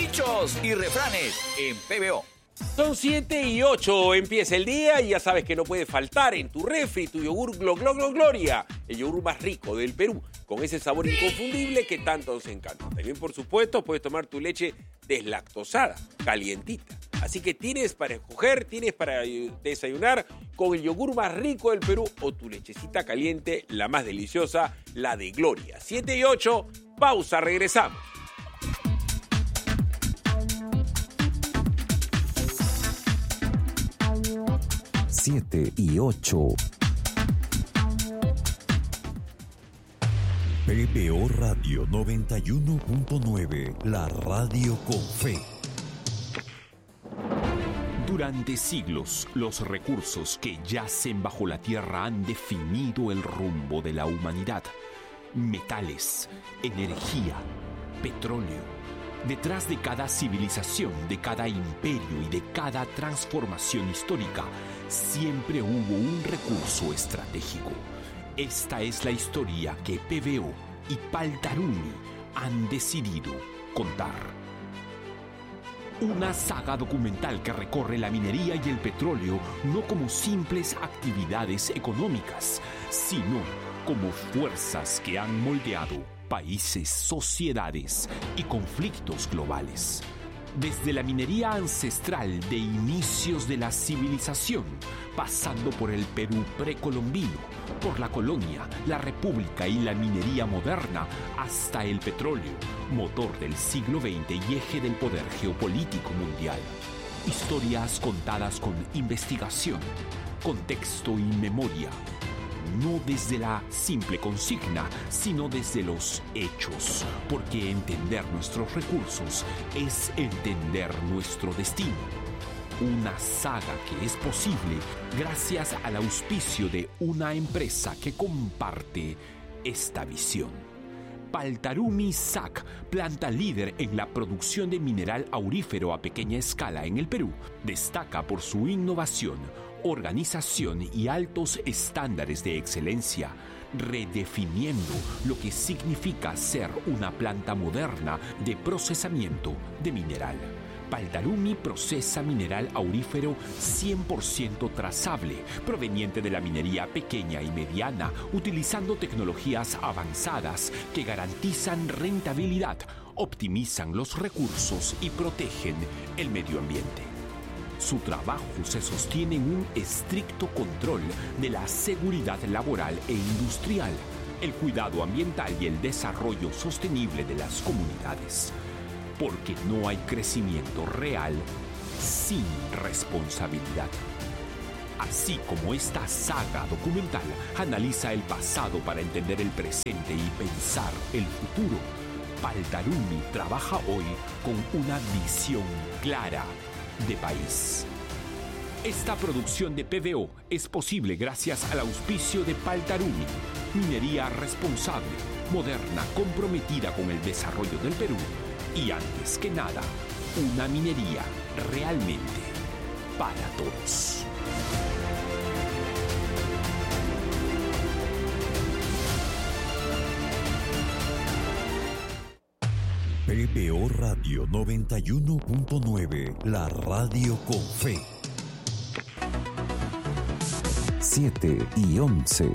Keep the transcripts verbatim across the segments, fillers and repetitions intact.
Dichos y refranes en P B O. Son siete y ocho, empieza el día y ya sabes que no puede faltar en tu refri tu yogur Glo Glo Glo Gloria, el yogur más rico del Perú, con ese sabor inconfundible que tanto nos encanta. También, por supuesto, puedes tomar tu leche deslactosada, calientita. Así que tienes para escoger, tienes para desayunar con el yogur más rico del Perú o tu lechecita caliente, la más deliciosa, la de Gloria. siete y ocho, pausa, regresamos. siete y ocho. P B O Radio noventa y uno punto nueve, la radio con fe. Durante siglos, los recursos que yacen bajo la tierra han definido el rumbo de la humanidad. Metales, energía, petróleo. Detrás de cada civilización, de cada imperio y de cada transformación histórica, siempre hubo un recurso estratégico. Esta es la historia que P B O y Paltarumi han decidido contar. Una saga documental que recorre la minería y el petróleo no como simples actividades económicas, sino como fuerzas que han moldeado países, sociedades y conflictos globales. Desde la minería ancestral de inicios de la civilización, pasando por el Perú precolombino, por la colonia, la república y la minería moderna, hasta el petróleo, motor del siglo veinte y eje del poder geopolítico mundial. Historias contadas con investigación, contexto y memoria. No desde la simple consigna, sino desde los hechos, porque entender nuestros recursos es entender nuestro destino. Una saga que es posible gracias al auspicio de una empresa que comparte esta visión. Paltarumi S A C, planta líder en la producción de mineral aurífero a pequeña escala en el Perú, destaca por su innovación, organización y altos estándares de excelencia, redefiniendo lo que significa ser una planta moderna de procesamiento de mineral. Paltarumi procesa mineral aurífero cien por ciento trazable, proveniente de la minería pequeña y mediana, utilizando tecnologías avanzadas que garantizan rentabilidad, optimizan los recursos y protegen el medio ambiente. Su trabajo se sostiene en un estricto control de la seguridad laboral e industrial, el cuidado ambiental y el desarrollo sostenible de las comunidades. Porque no hay crecimiento real sin responsabilidad. Así como esta saga documental analiza el pasado para entender el presente y pensar el futuro, Paltarumi trabaja hoy con una visión clara de país. Esta producción de P B O es posible gracias al auspicio de Paltarumi, minería responsable, moderna, comprometida con el desarrollo del Perú y, antes que nada, una minería realmente para todos. P B O Radio noventa y uno punto nueve, la radio con fe. siete y once.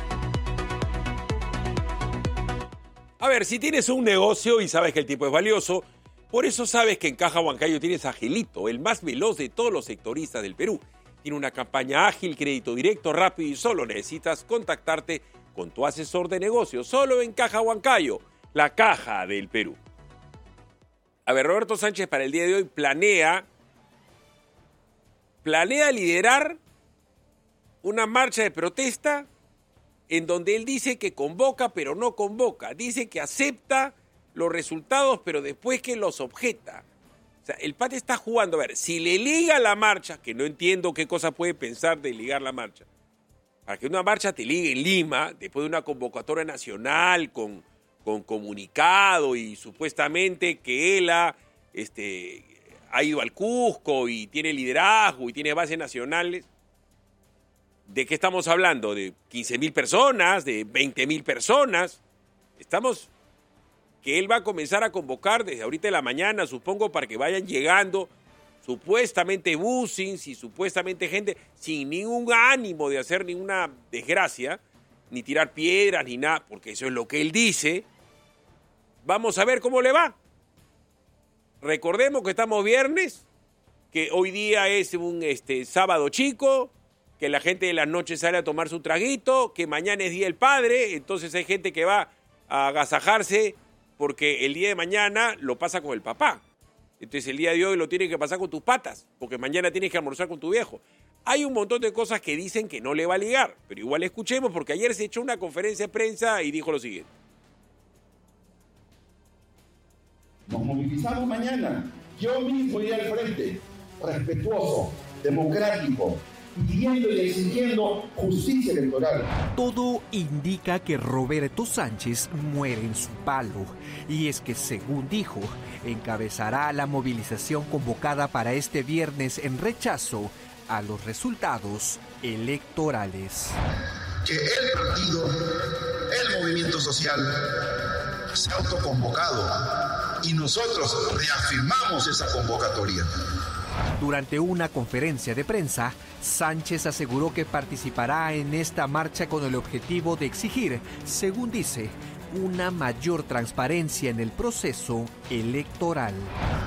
A ver, si tienes un negocio y sabes que el tiempo es valioso, por eso sabes que en Caja Huancayo tienes a Gilito, el más veloz de todos los sectoristas del Perú. Tiene una campaña ágil, crédito directo, rápido y solo necesitas contactarte con tu asesor de negocios. Solo en Caja Huancayo, la caja del Perú. A ver, Roberto Sánchez para el día de hoy planea, planea liderar una marcha de protesta en donde él dice que convoca pero no convoca, dice que acepta los resultados pero después que los objeta. O sea, el pata está jugando, a ver, si le liga la marcha, que no entiendo qué cosa puede pensar de ligar la marcha, para que una marcha te ligue en Lima, después de una convocatoria nacional con... con comunicado y supuestamente que él ha, este, ha ido al Cusco y tiene liderazgo y tiene bases nacionales. ¿De qué estamos hablando? ¿De quince mil personas? ¿De veinte mil personas? Estamos... que él va a comenzar a convocar desde ahorita de la mañana, supongo, para que vayan llegando supuestamente busings y supuestamente gente sin ningún ánimo de hacer ninguna desgracia, ni tirar piedras, ni nada, porque eso es lo que él dice. Vamos a ver cómo le va. Recordemos que estamos viernes, que hoy día es un este, sábado chico, que la gente de las noches sale a tomar su traguito, que mañana es Día del Padre, entonces hay gente que va a agasajarse porque el día de mañana lo pasa con el papá. Entonces el día de hoy lo tienes que pasar con tus patas, porque mañana tienes que almorzar con tu viejo. Hay un montón de cosas que dicen que no le va a ligar, pero igual escuchemos, porque ayer se echó una conferencia de prensa y dijo lo siguiente. Nos movilizamos mañana. Yo mismo iré al frente, respetuoso, democrático, pidiendo y exigiendo justicia electoral. Todo indica que Roberto Sánchez muere en su palo, y es que, según dijo, encabezará la movilización convocada para este viernes en rechazo a los resultados electorales. Que el partido, el movimiento social, se ha autoconvocado y nosotros reafirmamos esa convocatoria. Durante una conferencia de prensa, Sánchez aseguró que participará en esta marcha con el objetivo de exigir, según dice, una mayor transparencia en el proceso electoral.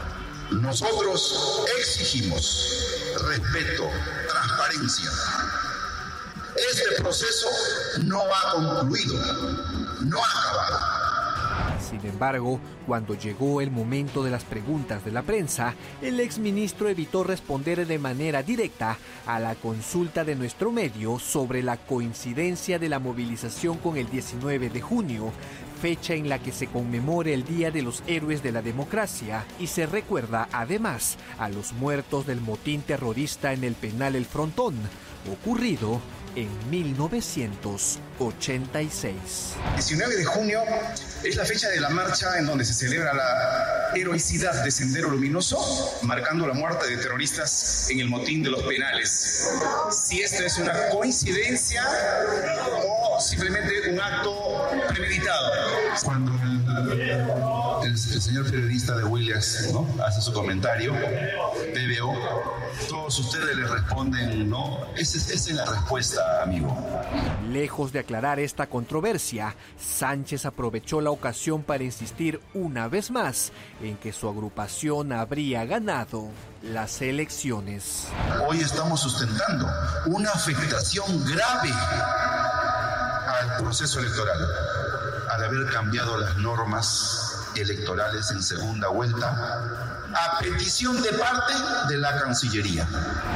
Nosotros exigimos respeto, transparencia. Este proceso no ha concluido, no ha acabado. Sin embargo, cuando llegó el momento de las preguntas de la prensa, el exministro evitó responder de manera directa a la consulta de nuestro medio sobre la coincidencia de la movilización con el diecinueve de junio, fecha en la que se conmemora el Día de los Héroes de la Democracia y se recuerda además a los muertos del motín terrorista en el penal El Frontón, ocurrido en mil novecientos ochenta y seis. diecinueve de junio es la fecha de la marcha en donde se celebra la heroicidad de Sendero Luminoso, marcando la muerte de terroristas en el motín de los penales. Si esta es una coincidencia o simplemente un acto premeditado. Cuando el, el, el señor periodista de Williams, ¿no?, hace su comentario, P B O, todos ustedes le responden, ¿no? Esa es, esa es la respuesta, amigo. Lejos de aclarar esta controversia, Sánchez aprovechó la ocasión para insistir una vez más en que su agrupación habría ganado las elecciones. Hoy estamos sustentando una afectación grave al proceso electoral, al haber cambiado las normas electorales en segunda vuelta, a petición de parte de la Cancillería.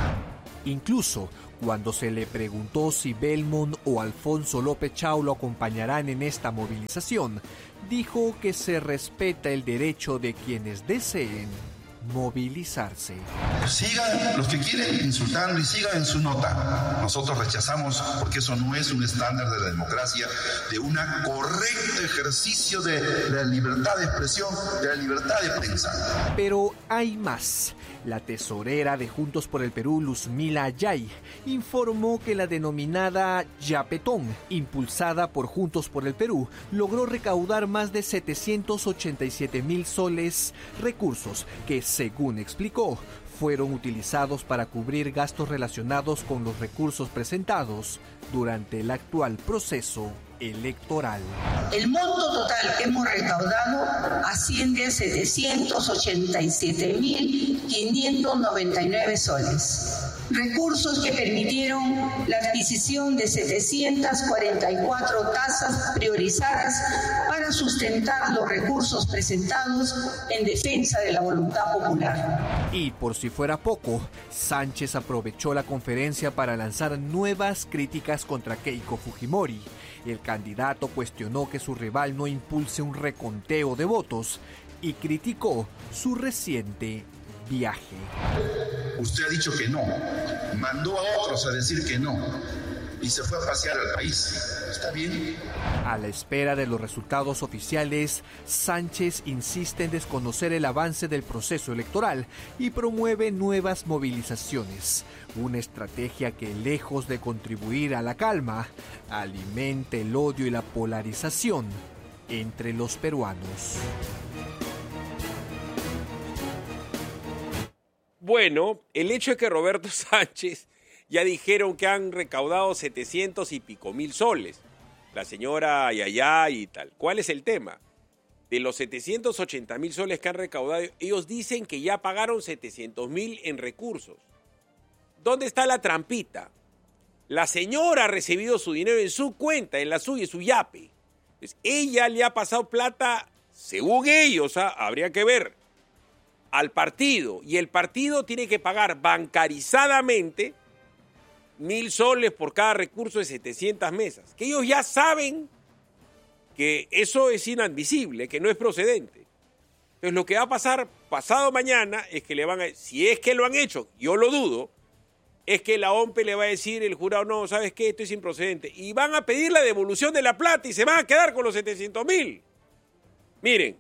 Incluso cuando se le preguntó si Belmont o Alfonso López Chao lo acompañarán en esta movilización, dijo que se respeta el derecho de quienes deseen movilizarse. Sigan los que quieren insultando y sigan en su nota. Nosotros rechazamos, porque eso no es un estándar de la democracia, de un correcto ejercicio de la libertad de expresión, de la libertad de prensa. Pero hay más. La tesorera de Juntos por el Perú, Luzmila Ayay, informó que la denominada Yapetón, impulsada por Juntos por el Perú, logró recaudar más de setecientos ochenta y siete mil soles, recursos que, según explicó, fueron utilizados para cubrir gastos relacionados con los recursos presentados durante el actual proceso electoral. El monto total que hemos recaudado asciende a setecientos ochenta y siete mil quinientos noventa y nueve soles. Recursos que permitieron la adquisición de setecientas cuarenta y cuatro tasas priorizadas para sustentar los recursos presentados en defensa de la voluntad popular. Y por si fuera poco, Sánchez aprovechó la conferencia para lanzar nuevas críticas contra Keiko Fujimori. El candidato cuestionó que su rival no impulse un reconteo de votos y criticó su reciente viaje. Usted ha dicho que no, mandó a otros a decir que no y se fue a pasear al país. ¿Está bien? A la espera de los resultados oficiales, Sánchez insiste en desconocer el avance del proceso electoral y promueve nuevas movilizaciones. Una estrategia que, lejos de contribuir a la calma, alimenta el odio y la polarización entre los peruanos. Bueno, el hecho es que Roberto Sánchez ya dijeron que han recaudado setecientos y pico mil soles. La señora Yaya y tal. ¿Cuál es el tema? De los setecientos ochenta mil soles que han recaudado, ellos dicen que ya pagaron setecientos mil en recursos. ¿Dónde está la trampita? La señora ha recibido su dinero en su cuenta, en la suya, en su yape. Pues ella le ha pasado plata, según ellos, ¿ah? Habría que ver, al partido. Y el partido tiene que pagar bancarizadamente mil soles por cada recurso de setecientas mesas. Que ellos ya saben que eso es inadmisible, que no es procedente. Entonces lo que va a pasar pasado mañana es que le van a, si es que lo han hecho, yo lo dudo, es que la O M P E le va a decir el jurado, no, ¿sabes qué? Esto es improcedente. Y van a pedir la devolución de la plata y se van a quedar con los setecientos mil. Miren.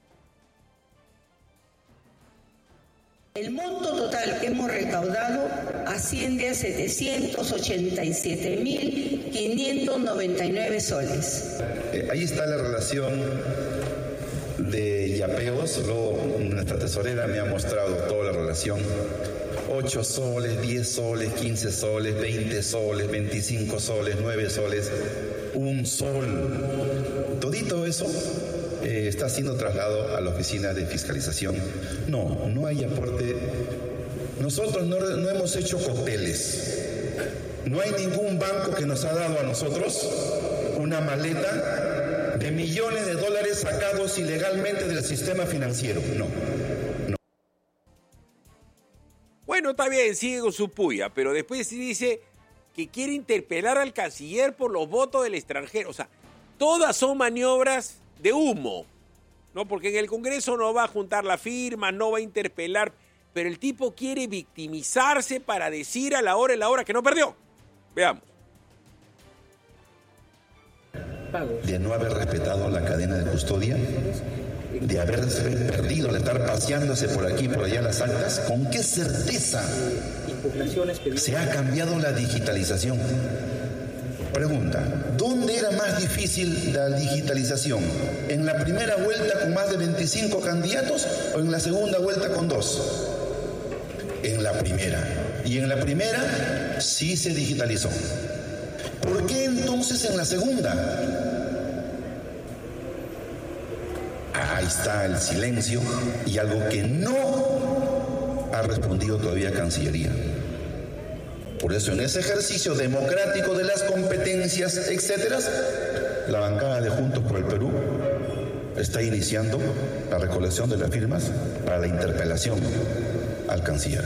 El monto total que hemos recaudado asciende a setecientos ochenta y siete mil quinientos noventa y nueve soles. Eh, ahí está la relación de yapeos. Luego nuestra tesorera me ha mostrado toda la relación. ocho soles, diez soles, quince soles, veinte soles, veinticinco soles, nueve soles, un sol. Todito eso eh, está siendo trasladado a la oficina de fiscalización. No, no hay aporte. Nosotros no, no hemos hecho cócteles. No hay ningún banco que nos ha dado a nosotros una maleta de millones de dólares sacados ilegalmente del sistema financiero. No. Bueno, está bien, sigue con su puya, pero después sí dice que quiere interpelar al canciller por los votos del extranjero. O sea, todas son maniobras de humo, ¿no? Porque en el Congreso no va a juntar la firma, no va a interpelar, pero el tipo quiere victimizarse para decir a la hora y la hora que no perdió. Veamos. De no haber respetado la cadena de custodia, de haberse perdido, de estar paseándose por aquí y por allá las actas, ¿con qué certeza se ha cambiado la digitalización? Pregunta, ¿dónde era más difícil la digitalización? ¿En la primera vuelta con más de veinticinco candidatos o en la segunda vuelta con dos? En la primera. Y en la primera sí se digitalizó. ¿Por qué entonces en la segunda? Ahí está el silencio y algo que no ha respondido todavía Cancillería. Por eso en ese ejercicio democrático de las competencias, etcétera, la bancada de Juntos por el Perú está iniciando la recolección de las firmas para la interpelación al canciller.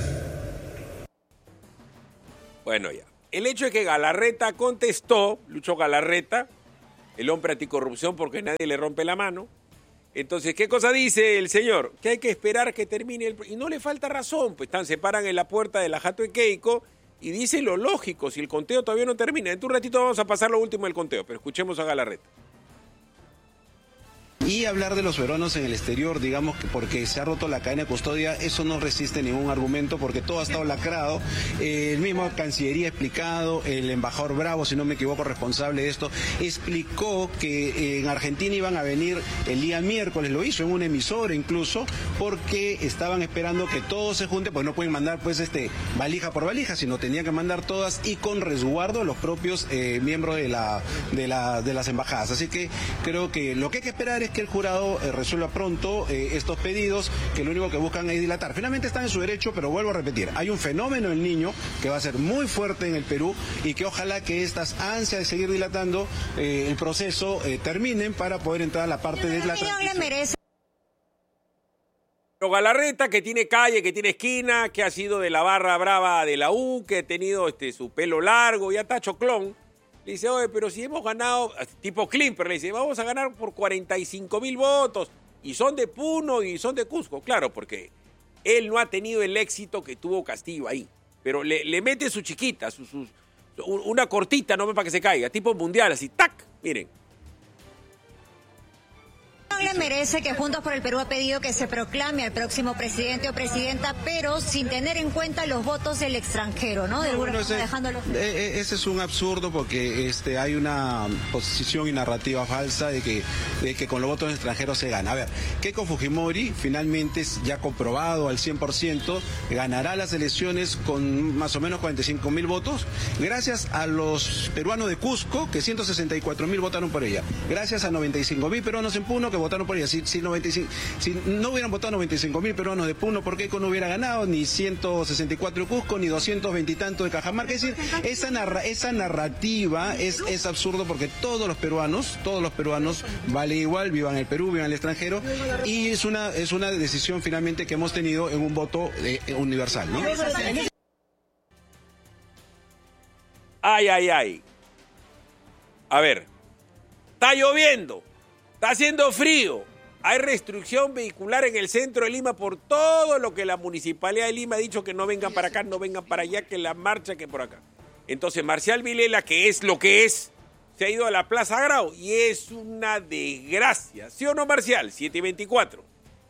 Bueno, ya. El hecho es que Galarreta contestó, Lucho Galarreta, el hombre anticorrupción porque nadie le rompe la mano. Entonces, ¿qué cosa dice el señor? Que hay que esperar que termine el... Y no le falta razón, pues están, se paran en la puerta de la Jato de Keiko y dice lo lógico, si el conteo todavía no termina. En un ratito vamos a pasar lo último del conteo, pero escuchemos a Galarreta. Y hablar de los peruanos en el exterior, digamos que porque se ha roto la cadena de custodia, eso no resiste ningún argumento porque todo ha estado lacrado. Eh, el mismo Cancillería ha explicado, el embajador Bravo, si no me equivoco, responsable de esto, explicó que eh, en Argentina iban a venir el día miércoles, lo hizo en una emisora incluso, porque estaban esperando que todo se junte, pues no pueden mandar pues este valija por valija, sino tenían que mandar todas y con resguardo de los propios eh, miembros de, la, de, la, de las embajadas. Así que creo que lo que hay que esperar es que el jurado eh, resuelva pronto eh, estos pedidos, que lo único que buscan es dilatar. Finalmente están en su derecho, pero vuelvo a repetir, hay un fenómeno del niño que va a ser muy fuerte en el Perú y que ojalá que estas ansias de seguir dilatando eh, el proceso eh, terminen para poder entrar a la parte de la transición. Pero Galarreta, que tiene calle, que tiene esquina, que ha sido de la barra brava de la U, que ha tenido este, su pelo largo, ya está choclón. Le dice, oye, pero si hemos ganado, tipo Klimper, le dice, vamos a ganar por cuarenta y cinco mil votos, y son de Puno y son de Cusco. Claro, porque él no ha tenido el éxito que tuvo Castillo ahí, pero le, le mete su chiquita, su, su, una cortita, no para que se caiga, tipo mundial, así, ¡tac! Miren. le merece que Juntos por el Perú ha pedido que se proclame al próximo presidente o presidenta, pero sin tener en cuenta los votos del extranjero, ¿no? De alguna bueno, forma ese, dejándolo... eh, ese es un absurdo porque este, hay una posición y narrativa falsa de que, de que con los votos extranjeros se gana. A ver, Keiko Fujimori finalmente es ya comprobado al cien por ciento, ganará las elecciones con más o menos cuarenta y cinco mil votos, gracias a los peruanos de Cusco, que ciento sesenta y cuatro mil votaron por ella, gracias a noventa y cinco mil peruanos en Puno que votaron por ella. Si, si, noventa y cinco, si no hubieran votado noventa y cinco mil peruanos de Puno, ¿por qué no hubiera ganado ni ciento sesenta y cuatro de Cusco, ni doscientos veinte y tanto de Cajamarca? Es decir, esa, narra, esa narrativa es, es absurdo porque todos los peruanos, todos los peruanos vale igual, vivan en el Perú, vivan en el extranjero, y es una, es una decisión finalmente que hemos tenido en un voto eh, universal, ¿no? Ay, ay, ay. A ver, está lloviendo, está haciendo frío, hay restricción vehicular en el centro de Lima por todo lo que la Municipalidad de Lima ha dicho que no vengan para acá, no vengan para allá, que la marcha, que por acá. Entonces Marcial Vilela, que es lo que es, se ha ido a la Plaza Grau y es una desgracia. ¿Sí o no, Marcial? siete y veinticuatro.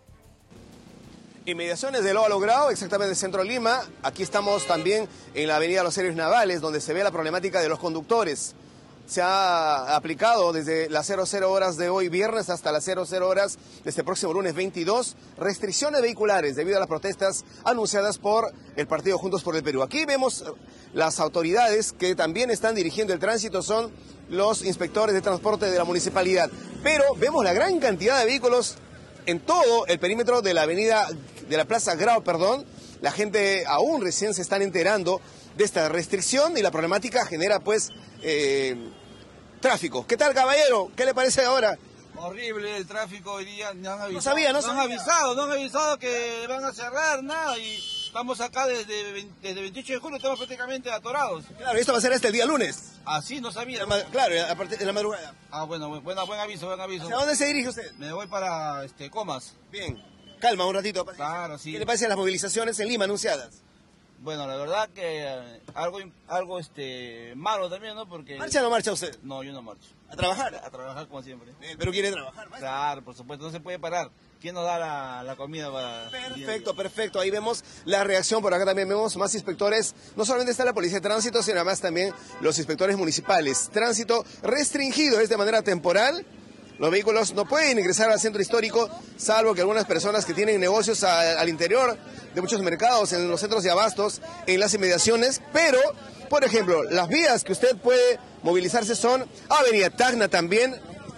Inmediaciones del Óvalo Grau, exactamente en el centro de Lima. Aquí estamos también en la avenida Los Héroes Navales, donde se ve la problemática de los conductores. Se ha aplicado desde las cero cero horas de hoy viernes hasta las cero cero horas de este próximo lunes veintidós restricciones vehiculares debido a las protestas anunciadas por el partido Juntos por el Perú. Aquí vemos las autoridades que también están dirigiendo el tránsito, son los inspectores de transporte de la municipalidad. Pero vemos la gran cantidad de vehículos en todo el perímetro de la avenida, de la Plaza Grau, perdón. La gente aún recién se están enterando de esta restricción y la problemática genera pues eh, tráfico. ¿Qué tal, caballero? ¿Qué le parece ahora? Horrible el tráfico hoy día, no han avisado. No sabía, no, no sabía. han avisado, no han avisado que van a cerrar, nada, y estamos acá desde, desde veintiocho de julio, estamos prácticamente atorados. Claro, esto va a ser hasta el día lunes. Ah, sí, no sabía. La, claro, a partir de la madrugada. Ah, bueno, buen, buen aviso, buen aviso. ¿Hacia dónde se dirige usted? Me voy para este, Comas. Bien, calma un ratito. Claro, sí. ¿Qué le parece a las movilizaciones en Lima anunciadas? Bueno, la verdad que eh, algo algo este malo también, ¿no? Porque... ¿Marcha o no marcha usted? No, yo no marcho. ¿A trabajar? A trabajar como siempre. Eh, ¿Pero quiere trabajar, maestro? Claro, por supuesto, no se puede parar. ¿Quién nos da la, la comida para...? Perfecto, perfecto. Ahí vemos la reacción. Por acá también vemos más inspectores. No solamente está la Policía de Tránsito, sino además también los inspectores municipales. Tránsito restringido, es de manera temporal. Los vehículos no pueden ingresar al centro histórico, salvo que algunas personas que tienen negocios a, al interior de muchos mercados, en los centros de abastos, en las inmediaciones. Pero, por ejemplo, las vías que usted puede movilizarse son Avenida Tacna también,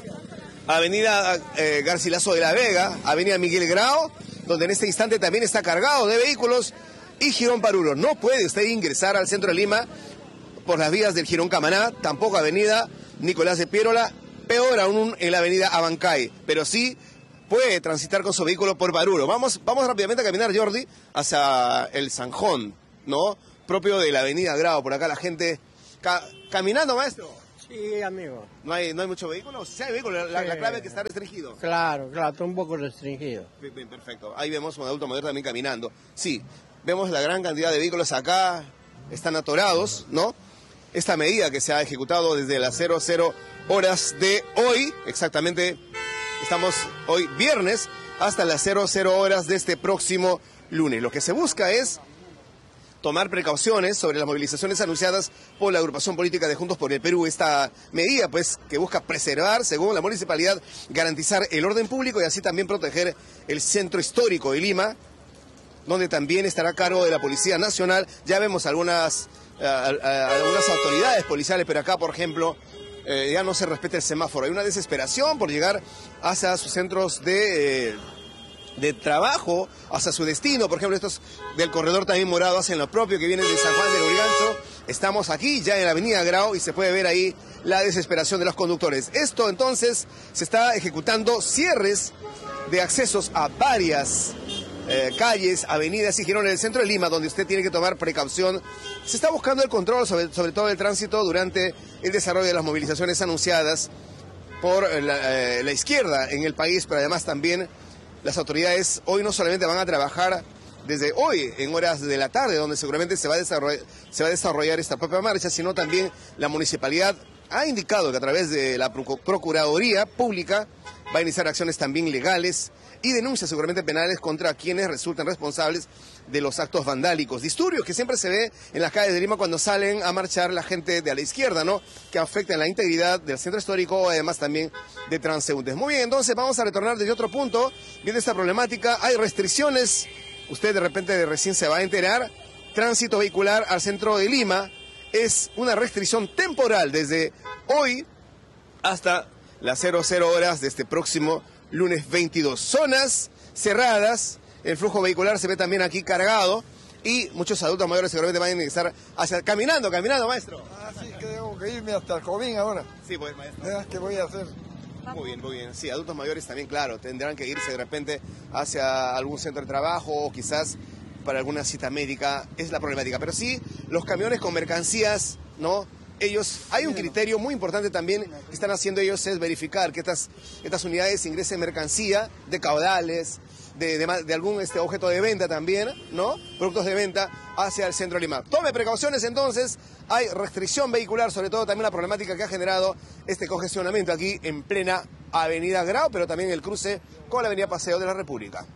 Avenida eh, Garcilaso de la Vega, Avenida Miguel Grau, donde en este instante también está cargado de vehículos, y Girón Paruro. No puede usted ingresar al centro de Lima por las vías del Girón Camaná, tampoco Avenida Nicolás de Piérola, peor aún en la avenida Abancay, pero sí puede transitar con su vehículo por Paruro. Vamos, vamos rápidamente a caminar, Jordi, hacia el Zanjón, ¿no? Propio de la avenida Grau, por acá la gente ca caminando, maestro. Sí, amigo. ¿No hay, no hay mucho vehículo? Sí hay vehículo, la, sí. la clave es que está restringido. Claro, claro, está un poco restringido. Bien, bien, perfecto. Ahí vemos un adulto mayor también caminando. Sí, vemos la gran cantidad de vehículos acá, están atorados, ¿no? Esta medida que se ha ejecutado desde las cero cero horas de hoy, exactamente, estamos hoy viernes, hasta las cero cero horas de este próximo lunes. Lo que se busca es tomar precauciones sobre las movilizaciones anunciadas por la agrupación política de Juntos por el Perú. Esta medida, pues, que busca preservar, según la municipalidad, garantizar el orden público y así también proteger el centro histórico de Lima, donde también estará a cargo de la Policía Nacional. Ya vemos algunas, uh, uh, algunas autoridades policiales, pero acá, por ejemplo, eh, ya no se respeta el semáforo. Hay una desesperación por llegar hacia sus centros de... Eh, de trabajo hacia su destino. Por ejemplo, estos del corredor también morado hacen lo propio, que vienen de San Juan del Urigancho. Estamos aquí ya en la avenida Grau y se puede ver ahí la desesperación de los conductores. Esto entonces se está ejecutando cierres de accesos a varias eh, calles, avenidas y girones del centro de Lima, donde usted tiene que tomar precaución. Se está buscando el control sobre, sobre todo el tránsito durante el desarrollo de las movilizaciones anunciadas por la, eh, la izquierda en el país, pero además también las autoridades hoy no solamente van a trabajar desde hoy en horas de la tarde, donde seguramente se va a desarrollar, se va a desarrollar esta propia marcha, sino también la municipalidad ha indicado que a través de la Procuraduría Pública va a iniciar acciones también legales y denuncias seguramente penales contra quienes resultan responsables de los actos vandálicos, disturbios que siempre se ve en las calles de Lima cuando salen a marchar la gente de la izquierda, ¿no? Que afectan la integridad del centro histórico, además también de transeúntes. Muy bien, entonces vamos a retornar desde otro punto, viendo esta problemática. Hay restricciones, usted de repente recién se va a enterar, tránsito vehicular al centro de Lima es una restricción temporal desde hoy hasta las cero cero horas de este próximo lunes veintidós. Zonas cerradas, el flujo vehicular se ve también aquí cargado y muchos adultos mayores seguramente van a estar hacia, caminando, caminando, maestro. Ah, sí, que tengo que irme hasta el Jobín ahora. Sí, pues, maestro. ¿Eh? ¿Qué voy a hacer? Muy bien, muy bien. Sí, adultos mayores también, claro, tendrán que irse de repente hacia algún centro de trabajo o quizás para alguna cita médica, es la problemática. Pero sí, los camiones con mercancías, ¿no? Ellos, hay un criterio muy importante también que están haciendo ellos, es verificar que estas, estas unidades ingresen mercancía de caudales, de, de, de algún este, objeto de venta también, ¿no? Productos de venta hacia el centro de Lima. Tome precauciones entonces, hay restricción vehicular, sobre todo también la problemática que ha generado este congestionamiento aquí en plena Avenida Grau, pero también el cruce con la Avenida Paseo de la República.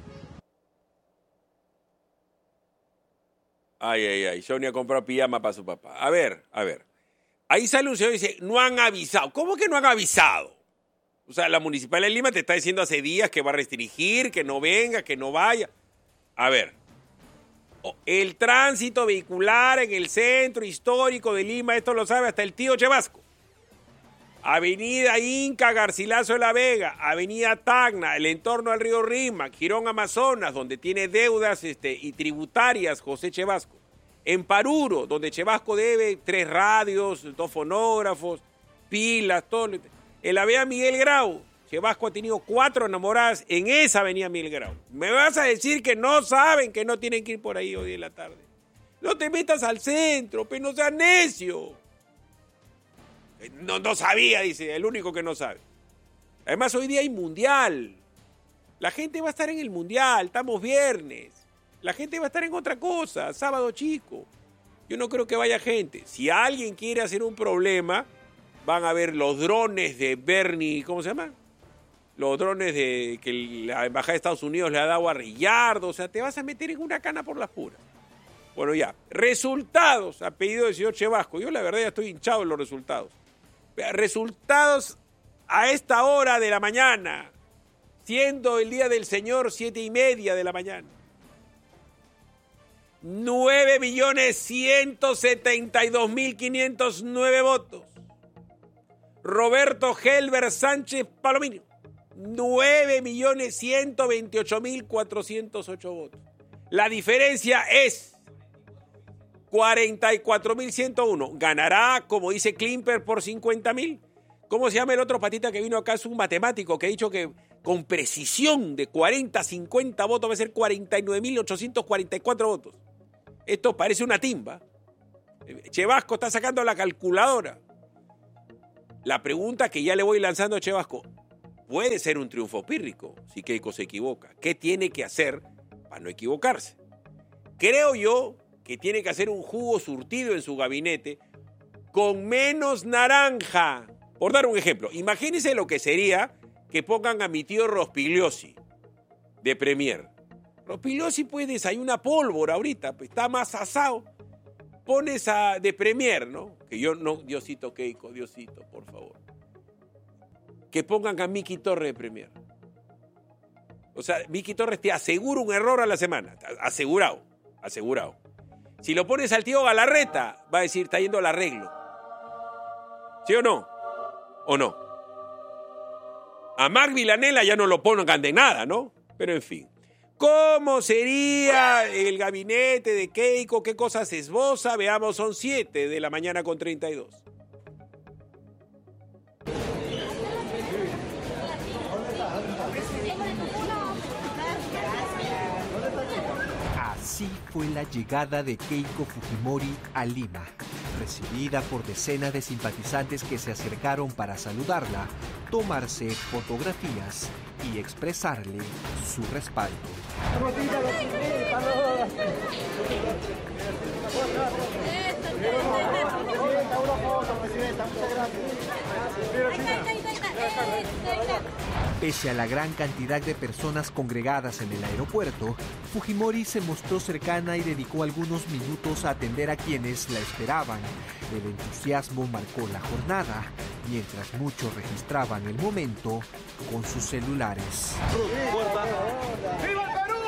Ay, ay, ay, Sonia compró pijama para su papá. A ver, a ver. Ahí sale un señor y dice, no han avisado. ¿Cómo que no han avisado? O sea, la Municipalidad de Lima te está diciendo hace días que va a restringir, que no venga, que no vaya. A ver, el tránsito vehicular en el centro histórico de Lima, esto lo sabe hasta el tío Chevasco. Avenida Inca Garcilaso de la Vega, Avenida Tacna, el entorno al río Rímac, Girón Amazonas, donde tiene deudas este, y tributarias José Chevasco. En Paruro, donde Chevasco debe tres radios, dos fonógrafos, pilas, todo. En la avenida Miguel Grau, Chevasco ha tenido cuatro enamoradas en esa avenida Miguel Grau. ¿Me vas a decir que no saben que no tienen que ir por ahí hoy en la tarde? No te metas al centro, pero no seas necio. No, no sabía, dice, el único que no sabe. Además, hoy día hay mundial. La gente va a estar en el mundial, estamos viernes. La gente va a estar en otra cosa, sábado chico. Yo no creo que vaya gente. Si alguien quiere hacer un problema, van a ver los drones de Bernie, ¿cómo se llama? Los drones de que la Embajada de Estados Unidos le ha dado a Rillardo. O sea, te vas a meter en una cana por las puras. Bueno, ya. Resultados a pedido del señor Chevasco. Yo la verdad ya estoy hinchado en los resultados. Resultados a esta hora de la mañana, siendo el día del Señor siete y media de la mañana. nueve millones ciento setenta y dos mil quinientos nueve votos. Roberto Helber Sánchez Palomino, nueve millones ciento veintiocho mil cuatrocientos ocho votos. La diferencia es cuarenta y cuatro mil ciento uno. Ganará, como dice Klimper, por cincuenta mil. ¿Cómo se llama el otro patita que vino acá? Es un matemático que ha dicho que con precisión de cuarenta a cincuenta votos va a ser cuarenta y nueve mil ochocientos cuarenta y cuatro votos. Esto parece una timba. Chevasco está sacando la calculadora. La pregunta que ya le voy lanzando a Chevasco, puede ser un triunfo pírrico si Keiko se equivoca. ¿Qué tiene que hacer para no equivocarse? Creo yo que tiene que hacer un jugo surtido en su gabinete con menos naranja. Por dar un ejemplo, imagínense lo que sería que pongan a mi tío Rospigliosi de Premier. Rospigliosi pues desayuna pólvora ahorita, pues está más asado. Pones a de Premier, ¿no? Que yo no, Diosito Keiko, Diosito, por favor. Que pongan a Miki Torres de Premier. O sea, Miki Torres te asegura un error a la semana. Asegurado, asegurado. Si lo pones al tío Galarreta, va a decir, está yendo al arreglo. ¿Sí o no? ¿O no? A Marc Villanela ya no lo pongan de nada, ¿no? Pero en fin. ¿Cómo sería el gabinete de Keiko? ¿Qué cosas esboza? Veamos, son siete de la mañana con treinta y dos. Así fue la llegada de Keiko Fujimori a Lima. recibida por decenas de simpatizantes que se acercaron para saludarla, tomarse fotografías y expresarle su respaldo. Pese a la gran cantidad de personas congregadas en el aeropuerto, Fujimori se mostró cercana y dedicó algunos minutos a atender a quienes la esperaban. El entusiasmo marcó la jornada, mientras muchos registraban el momento con sus celulares. ¡Viva el Perú!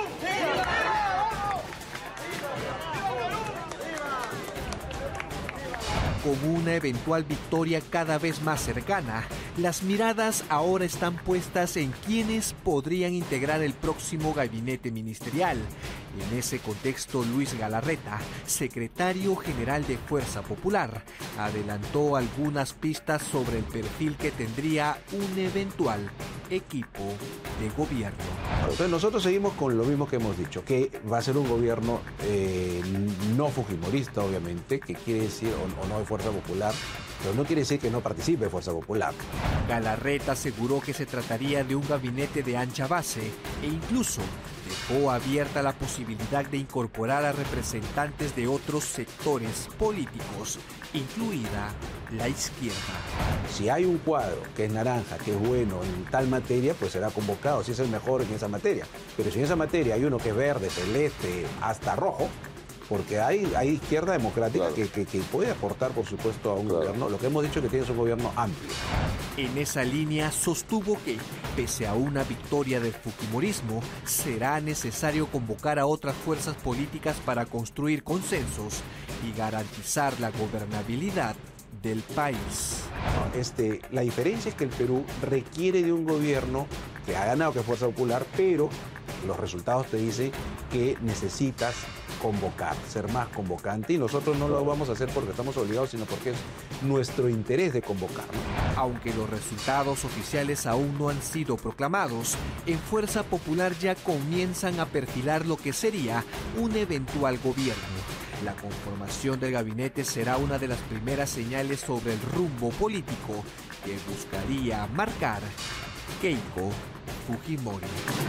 Con una eventual victoria cada vez más cercana, las miradas ahora están puestas en quienes podrían integrar el próximo gabinete ministerial. En ese contexto, Luis Galarreta, secretario general de Fuerza Popular, adelantó algunas pistas sobre el perfil que tendría un eventual equipo de gobierno. Entonces nosotros seguimos con lo mismo que hemos dicho, que va a ser un gobierno eh, no fujimorista, obviamente, que quiere decir, o, o no de Fuerza Popular, pero no quiere decir que no participe de Fuerza Popular. Galarreta aseguró que se trataría de un gabinete de ancha base e incluso dejó abierta la posibilidad de incorporar a representantes de otros sectores políticos, incluida la izquierda. Si hay un cuadro que es naranja, que es bueno en tal materia, pues será convocado, si es el mejor en esa materia. Pero si en esa materia hay uno que es verde, celeste, hasta rojo, porque hay, hay izquierda democrática claro. que, que, que puede aportar, por supuesto, a un claro. gobierno. Lo que hemos dicho es que tiene un gobierno amplio. En esa línea sostuvo que, pese a una victoria del fujimorismo, será necesario convocar a otras fuerzas políticas para construir consensos y garantizar la gobernabilidad del país. Este, la diferencia es que el Perú requiere de un gobierno que ha ganado, que es Fuerza Popular, pero los resultados te dicen que necesitas convocar, ser más convocante, y nosotros no lo vamos a hacer porque estamos obligados, sino porque es nuestro interés de convocar, ¿no? Aunque los resultados oficiales aún no han sido proclamados, en Fuerza Popular ya comienzan a perfilar lo que sería un eventual gobierno. La conformación del gabinete será una de las primeras señales sobre el rumbo político que buscaría marcar Keiko Fujimori.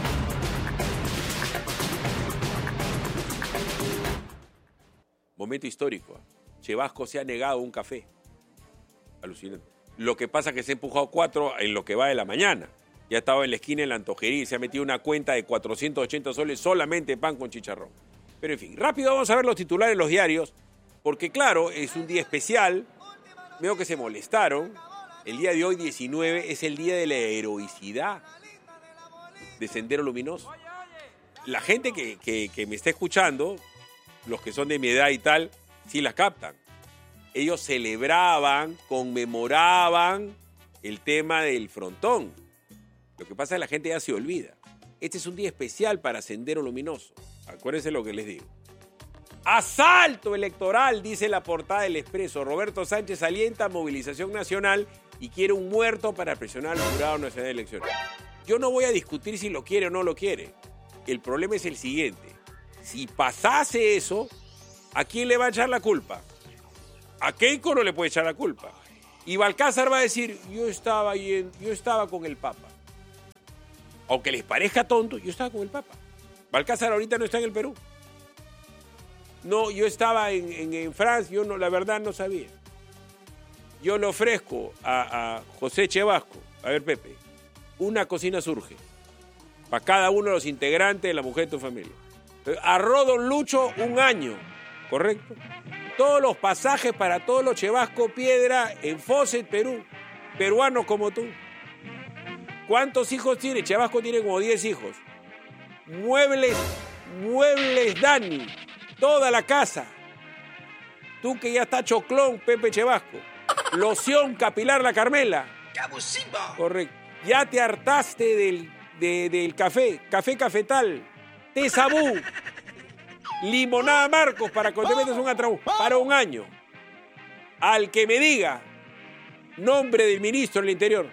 Momento histórico. Chevasco se ha negado un café. Alucinante. Lo que pasa es que se ha empujado cuatro en lo que va de la mañana. Ya estaba en la esquina en la antojería y se ha metido una cuenta de cuatrocientos ochenta soles solamente pan con chicharrón. Pero en fin, rápido vamos a ver los titulares de los diarios, porque claro, es un día especial. Veo que se molestaron. El día de hoy, diecinueve, es el día de la heroicidad de Sendero Luminoso. La gente que, que, que me está escuchando, los que son de mi edad y tal, sí las captan. Ellos celebraban, conmemoraban el tema del frontón. Lo que pasa es que la gente ya se olvida. Este es un día especial para Sendero Luminoso. Acuérdense lo que les digo. Asalto electoral, dice la portada del Expreso. Roberto Sánchez alienta movilización nacional y quiere un muerto para presionar al Jurado Nacional de Elecciones. Yo no voy a discutir si lo quiere o no lo quiere. El problema es el siguiente. Si pasase eso, ¿a quién le va a echar la culpa? A Keiko no le puede echar la culpa. Y Balcázar va a decir, yo estaba, yendo, yo estaba con el Papa. Aunque les parezca tonto, yo estaba con el Papa. Balcázar ahorita no está en el Perú. No, yo estaba en, en, en Francia, yo no, la verdad no sabía. Yo le ofrezco a, a José Chevasco, a ver Pepe, una cocina surge para cada uno de los integrantes de la mujer de tu familia. A Rodon Lucho un año, ¿correcto? Todos los pasajes para todos los Chevasco Piedra en Fawcett, Perú. Peruanos como tú. ¿Cuántos hijos tiene? Chevasco tiene como diez hijos. Muebles, muebles Dani. Toda la casa. Tú que ya está choclón, Pepe Chevasco. Loción capilar La Carmela. Correcto. Ya te hartaste del, de, del café. Café cafetal. Té Sabú. Limonada Marcos para cuando te metes un atraú. Para un año. Al que me diga nombre del ministro del Interior.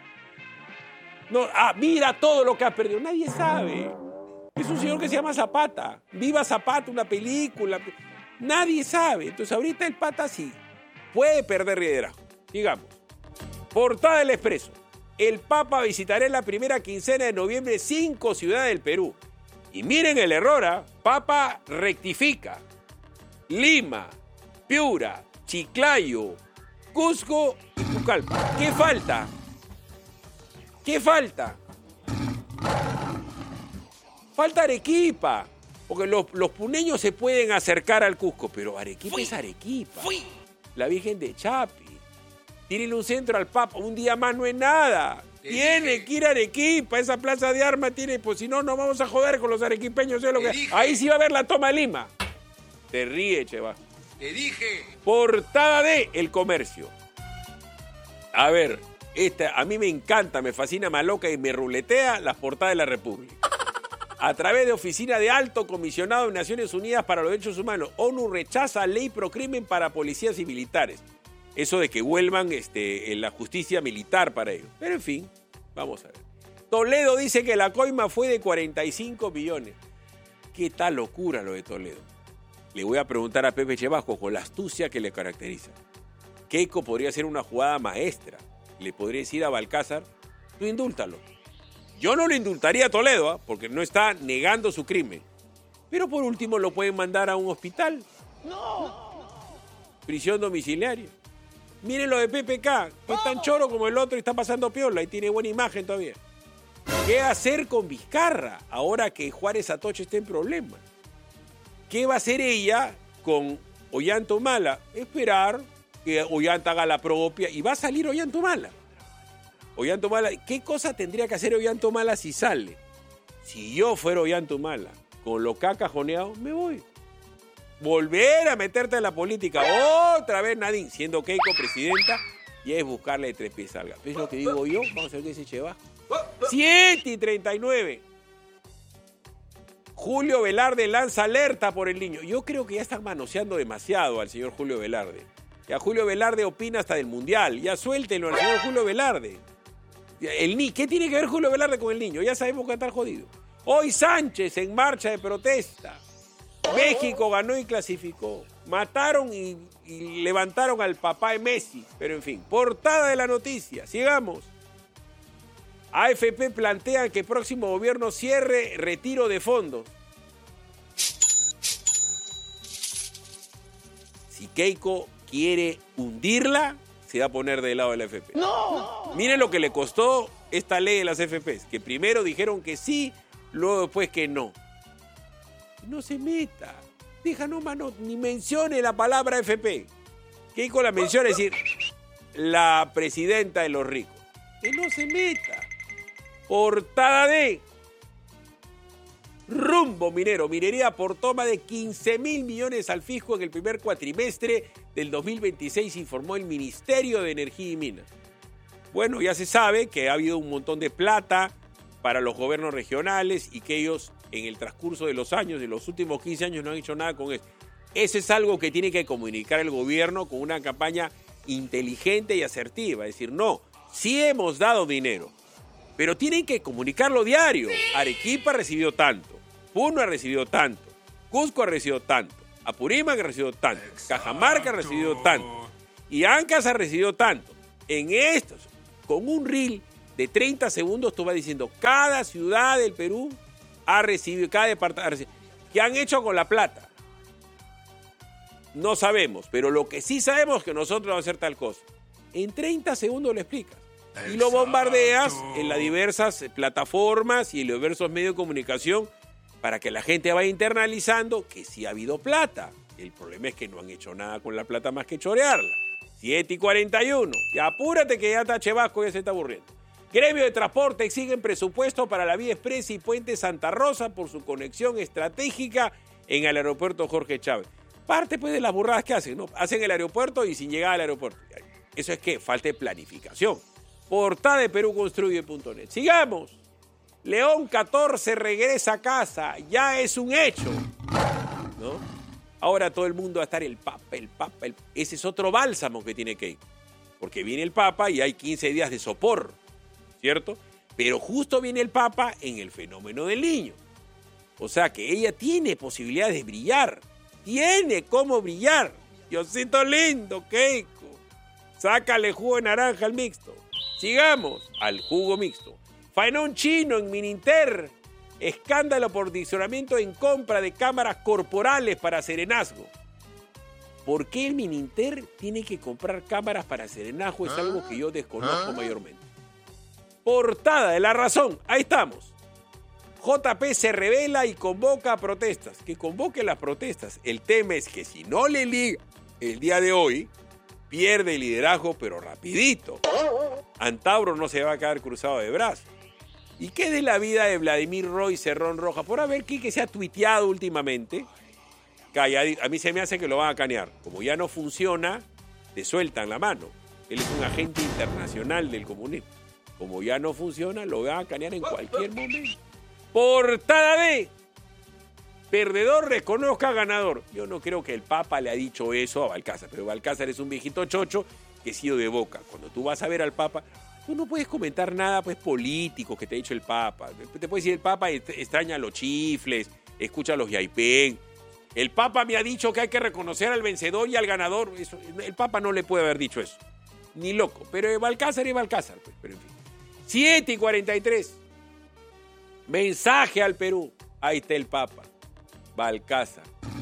No, ah, mira todo lo que has perdido. Nadie sabe. Es un señor que se llama Zapata. Viva Zapata, una película. Nadie sabe. Entonces ahorita el pata sí. puede perder liderazgo. Digamos. Portada del Expreso. El Papa visitará en la primera quincena de noviembre cinco ciudades del Perú. Y miren el error, ¿eh? Papa rectifica. Lima, Piura, Chiclayo, Cusco y Pucallpa. ¿Qué falta? ¿Qué falta? Falta Arequipa. Porque los, los puneños se pueden acercar al Cusco, pero Arequipa fui, es Arequipa. Fui. La Virgen de Chapi. Tírenle un centro al Papa. Un día más no es nada. Te tiene dije. que ir a Arequipa. Esa plaza de armas tiene... Pues si no, nos vamos a joder con los arequipeños. Lo que... Ahí sí va a haber la toma de Lima. Te ríe, Cheva. Te dije. Portada de El Comercio. A ver, esta a mí me encanta, me fascina, me aloca y me ruletea las portadas de la República. A través de Oficina de Alto Comisionado de Naciones Unidas para los Derechos Humanos, ONU rechaza ley procrimen para policías y militares. Eso de que vuelvan este, en la justicia militar para ellos. Pero en fin, vamos a ver. Toledo dice que la coima fue de cuarenta y cinco millones. ¿Qué tal locura lo de Toledo? Le voy a preguntar a Pepe Chevasco con la astucia que le caracteriza. Keiko podría ser una jugada maestra. Le podría decir a Balcázar, tú indúltalo. Yo no lo indultaría a Toledo, ¿eh? Porque no está negando su crimen. Pero por último lo pueden mandar a un hospital. No. Prisión domiciliaria. Miren lo de P P K, que es tan choro como el otro y está pasando piola y tiene buena imagen todavía. ¿Qué hacer con Vizcarra ahora que Juárez Atoche está en problemas? ¿Qué va a hacer ella con Ollanta Humala? Esperar que Ollanta haga la propia y va a salir Ollanta Humala. Ollanta Humala, ¿qué cosa tendría que hacer Ollanta Humala si sale? Si yo fuera Ollanta Humala, con lo que ha cajoneado, me voy. Volver a meterte en la política otra vez, Nadine, siendo Keiko presidenta, y es buscarle de tres pies al gato. ¿Es lo que digo yo? Vamos a ver qué dice Cheva. siete y treinta y nueve. Julio Velarde lanza alerta por el niño. Yo creo que ya están manoseando demasiado al señor Julio Velarde. Ya Julio Velarde opina hasta del Mundial. Ya suéltenlo al señor Julio Velarde. El ni ¿Qué tiene que ver Julio Velarde con el niño? Ya sabemos que está jodido. Hoy Sánchez en marcha de protesta. México ganó y clasificó. Mataron y, y levantaron al papá de Messi. Pero en fin, portada de la noticia. Sigamos. A F P plantea que próximo gobierno cierre retiro de fondos. Si Keiko quiere hundirla, se va a poner del lado de la A F P. ¡No! Miren lo que le costó esta ley de las A F Pes, que primero dijeron que sí, luego después que no. No se meta. Deja no, mano, ni mencione la palabra A F P. Keiko la menciona, es decir, la presidenta de los ricos. Que no se meta. Portada de Rumbo Minero. Minería por toma de quince mil millones al fisco en el primer cuatrimestre del dos mil veintiséis, informó el Ministerio de Energía y Minas. Bueno, ya se sabe que ha habido un montón de plata para los gobiernos regionales y que ellos en el transcurso de los años, de los últimos quince años, no han hecho nada con eso. Eso es algo que tiene que comunicar el gobierno con una campaña inteligente y asertiva. Es decir, no, sí hemos dado dinero, pero tienen que comunicarlo diario. Arequipa ha recibido tanto, Puno ha recibido tanto, Cusco ha recibido tanto, Apurímac ha recibido tanto, Cajamarca ha recibido tanto y Ancas ha recibido tanto. En estos, con un reel de treinta segundos, tú vas diciendo cada ciudad del Perú ha recibido, cada departamento ha recibido. ¿Qué han hecho con la plata? No sabemos, pero lo que sí sabemos es que nosotros vamos a hacer tal cosa. En treinta segundos lo explicas. Y lo bombardeas en las diversas plataformas y en los diversos medios de comunicación para que la gente vaya internalizando que sí ha habido plata. El problema es que no han hecho nada con la plata más que chorearla. siete y cuarenta y uno. Ya apúrate que ya está Chevasco, ya se está aburriendo. Gremio de Transporte exigen presupuesto para la vía expresa y Puente Santa Rosa por su conexión estratégica en el aeropuerto Jorge Chávez. Parte pues de las burradas que hacen, ¿no? Hacen el aeropuerto y sin llegar al aeropuerto. Eso es que falta de planificación. Portada de Perú Construye punto net. Sigamos. León catorce regresa a casa. Ya es un hecho, ¿no? Ahora todo el mundo va a estar el Papa, el Papa. El... Ese es otro bálsamo que tiene Keiko. Porque viene el Papa y hay quince días de sopor, ¿cierto? Pero justo viene el Papa en el fenómeno del niño. O sea que ella tiene posibilidades de brillar. Tiene cómo brillar. Diosito lindo, Keiko. Sácale jugo de naranja al mixto. Sigamos al jugo mixto. Faenón chino en Mininter. Escándalo por diccionamiento en compra de cámaras corporales para serenazgo. ¿Por qué el Mininter tiene que comprar cámaras para serenazgo? Es algo que yo desconozco mayormente. Portada de La Razón. Ahí estamos. J P se revela y convoca a protestas. Que convoque las protestas. El tema es que si no le liga el día de hoy, pierde el liderazgo, pero rapidito. Antauro no se va a quedar cruzado de brazos. ¿Y qué de la vida de Vladimir Roy Cerrón Roja? Por haber que se ha tuiteado últimamente. Calladito. A mí se me hace que lo van a canear. Como ya no funciona, le sueltan la mano. Él es un agente internacional del comunismo. Como ya no funciona, lo van a canear en cualquier momento. Portada de perdedor reconozca ganador. Yo no creo que el Papa le ha dicho eso a Balcázar, pero Balcázar es un viejito chocho que ha sido de boca. Cuando tú vas a ver al Papa, tú no puedes comentar nada pues político que te ha dicho el Papa. Te puede decir el Papa extraña los chifles, escucha los yaipén. El Papa me ha dicho que hay que reconocer al vencedor y al ganador. Eso, el Papa no le puede haber dicho eso. Ni loco. Pero Balcázar es Balcázar. Pues, pero en fin. siete y cuarenta y tres. Mensaje al Perú. Ahí está el Papa. Balcázar.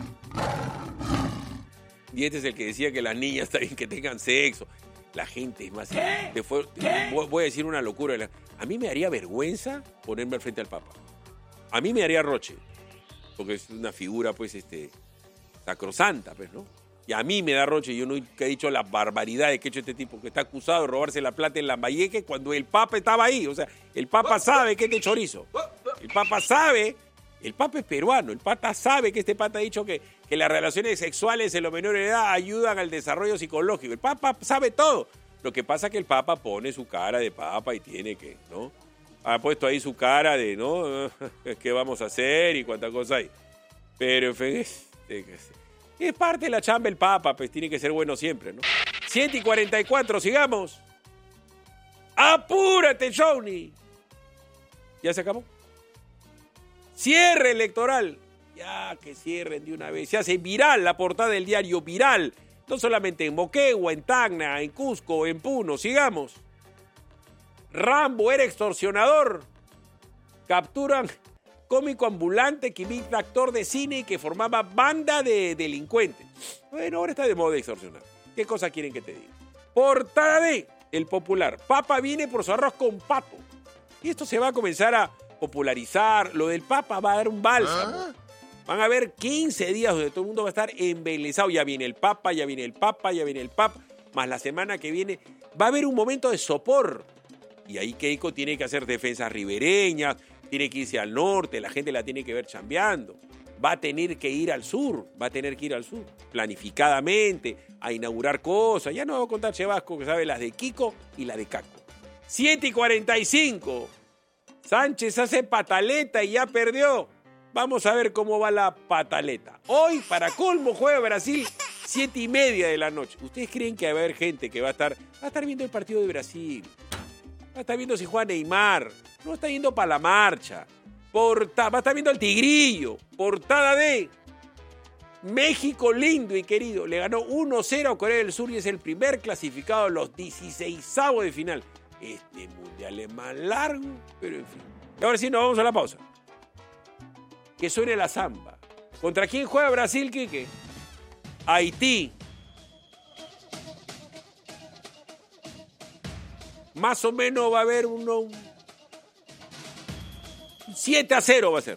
Y este es el que decía que las niñas está bien que tengan sexo. La gente es más... De fue, voy a decir una locura. A mí me haría vergüenza ponerme al frente al Papa. A mí me haría roche. Porque es una figura, pues, este... sacrosanta, pues, ¿no? Y a mí me da roche. Yo nunca he dicho las barbaridades que ha hecho este tipo, que está acusado de robarse la plata en Lambayeque cuando el Papa estaba ahí. O sea, el Papa sabe que este chorizo. El Papa sabe... El Papa es peruano, el Papa sabe que este Papa ha dicho que, que las relaciones sexuales en los menores de edad ayudan al desarrollo psicológico. El Papa sabe todo. Lo que pasa es que el Papa pone su cara de Papa y tiene que, ¿no? Ha puesto ahí su cara de, ¿no? ¿Qué vamos a hacer? Y cuánta cosa hay. Pero, en fin, es, es parte de la chamba el Papa, pues tiene que ser bueno siempre, ¿no? siete y cuarenta y cuatro, sigamos. ¡Apúrate, Johnny! ¿Ya se acabó? Cierre electoral. Ya que cierren de una vez. Se hace viral la portada del diario Viral. No solamente en Moquegua, en Tacna, en Cusco, en Puno. Sigamos. Rambo era extorsionador. Capturan cómico ambulante que imita actor de cine y que formaba banda de delincuentes. Bueno, ahora está de moda extorsionar. ¿Qué cosa quieren que te diga? Portada de El Popular. Papa viene por su arroz con pato. Y esto se va a comenzar a popularizar. Lo del Papa va a dar un bálsamo. ¿Ah? Van a haber quince días donde todo el mundo va a estar embelesado. Ya viene el Papa, ya viene el Papa, ya viene el Papa. Más la semana que viene va a haber un momento de sopor. Y ahí Keiko tiene que hacer defensas ribereñas, tiene que irse al norte, la gente la tiene que ver chambeando. Va a tener que ir al sur, va a tener que ir al sur, planificadamente, a inaugurar cosas. Ya no voy a contar Chevasco, que sabe las de Kiko y la de Caco. siete y cuarenta y cinco. Sánchez hace pataleta y ya perdió. Vamos a ver cómo va la pataleta. Hoy, para colmo, juega Brasil, siete y media de la noche. ¿Ustedes creen que va a haber gente que va a estar, va a estar viendo el partido de Brasil? Va a estar viendo si juega Neymar. No está yendo para la marcha. Porta, va a estar viendo al Tigrillo. Portada de México lindo y querido. Le ganó uno cero a Corea del Sur y es el primer clasificado a los dieciseisavos de final. Este mundial es más largo, pero en fin. Y ahora sí, nos vamos a la pausa. Que suene la samba. ¿Contra quién juega Brasil, Quique? Haití. Más o menos va a haber uno... siete a cero va a ser.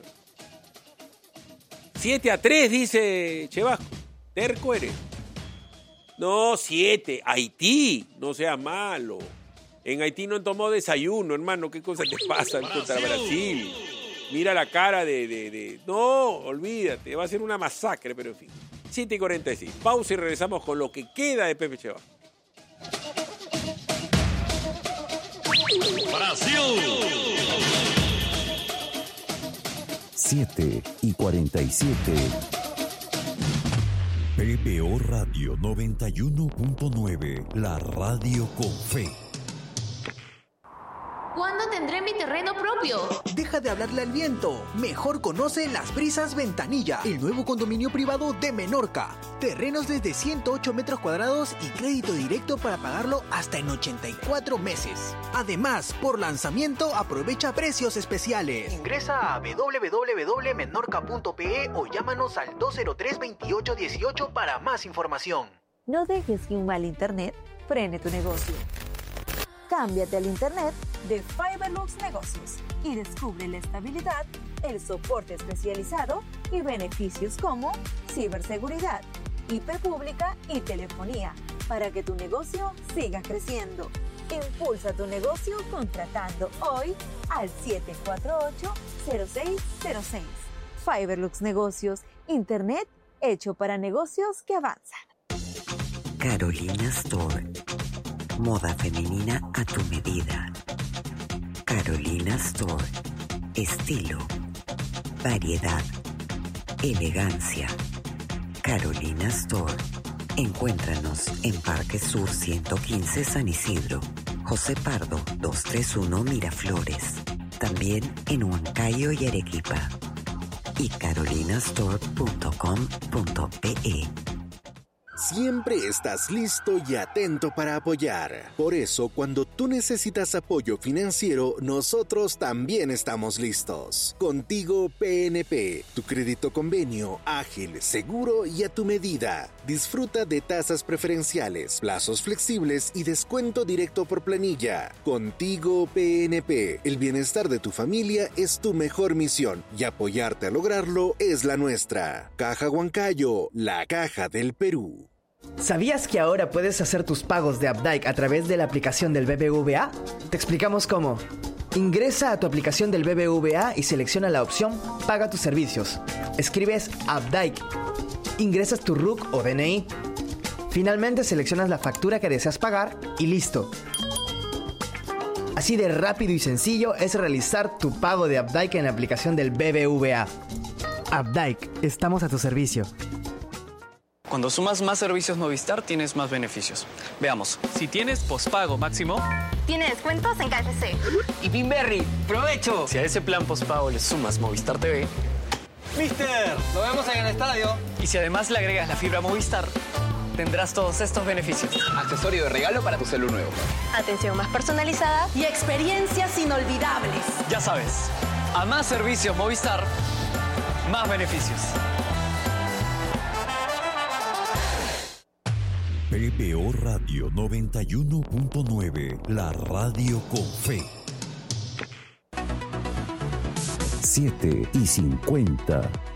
siete a tres, dice Chevasco. Terco eres. No, siete. Haití. No seas malo. En Haití no tomó desayuno, hermano. ¿Qué cosa te pasa contra Brasil? Mira la cara de, de, de... No, olvídate. Va a ser una masacre, pero en fin. siete y cuarenta y seis. Pausa y regresamos con lo que queda de Pepe Chevasco. Brasil. siete y cuarenta y siete. P B O Radio noventa y uno punto nueve. La radio con fe. ¿Cuándo te tendré mi terreno propio. Deja de hablarle al viento. Mejor conoce Las Brisas Ventanilla, el nuevo condominio privado de Menorca. Terrenos desde ciento ocho metros cuadrados y crédito directo para pagarlo hasta en ochenta y cuatro meses. Además, por lanzamiento aprovecha precios especiales. Ingresa a w w w punto menorca punto p e o llámanos al dos cero tres, veintiocho dieciocho para más información. No dejes que un mal internet frene tu negocio. Cámbiate al internet de Fiberlux Negocios y descubre la estabilidad, el soporte especializado y beneficios como ciberseguridad, I P pública y telefonía para que tu negocio siga creciendo. Impulsa tu negocio contratando hoy al siete cuatro ocho, cero seis cero seis. Fiberlux Negocios, internet hecho para negocios que avanzan. Carolina Store. Moda femenina a tu medida. Carolina Store. Estilo, variedad, elegancia. Carolina Store. Encuéntranos en Parque Sur ciento quince San Isidro, José Pardo doscientos treinta y uno Miraflores. También en Huancayo y Arequipa. Y carolina store punto com punto pe e. Siempre estás listo y atento para apoyar. Por eso, cuando tú necesitas apoyo financiero, nosotros también estamos listos. Contigo P N P, tu crédito convenio, ágil, seguro y a tu medida. Disfruta de tasas preferenciales, plazos flexibles y descuento directo por planilla. Contigo P N P, el bienestar de tu familia es tu mejor misión y apoyarte a lograrlo es la nuestra. Caja Huancayo, la caja del Perú. ¿Sabías que ahora puedes hacer tus pagos de Updike a través de la aplicación del B B V A? Te explicamos cómo. Ingresa a tu aplicación del B B V A y selecciona la opción Paga tus servicios. Escribes Updike. Ingresas tu R U C o D N I. Finalmente seleccionas la factura que deseas pagar y listo. Así de rápido y sencillo es realizar tu pago de Updike en la aplicación del B B V A. Updike, estamos a tu servicio. Cuando sumas más servicios Movistar, tienes más beneficios. Veamos. Si tienes pospago máximo, Tiene descuentos en K F C. y Pinberry, ¡provecho! Si a ese plan pospago le sumas Movistar T V, Mister, nos vemos en el estadio. y si además le agregas la fibra Movistar, tendrás todos estos beneficios. Accesorio de regalo para tu celu nuevo. Atención más personalizada y experiencias inolvidables. Ya sabes, a más servicios Movistar, más beneficios. P B O Radio noventa y uno punto nueve, la radio con fe. siete y cincuenta.